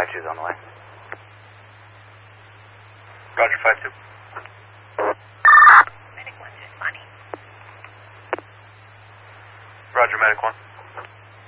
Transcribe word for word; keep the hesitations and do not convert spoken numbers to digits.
two's on the way. Roger, five two. Medic one, just funny. Roger, Medic one.